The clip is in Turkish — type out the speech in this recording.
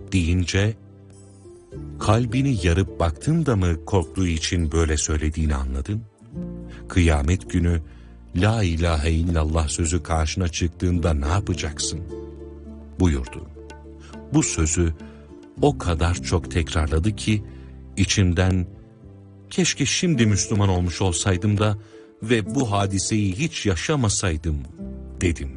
deyince, kalbini yarıp baktın da mı korktuğu için böyle söylediğini anladın? Kıyamet günü La ilahe illallah sözü karşına çıktığında ne yapacaksın? Buyurdu. Bu sözü o kadar çok tekrarladı ki içimden keşke şimdi Müslüman olmuş olsaydım da ve bu hadiseyi hiç yaşamasaydım dedim.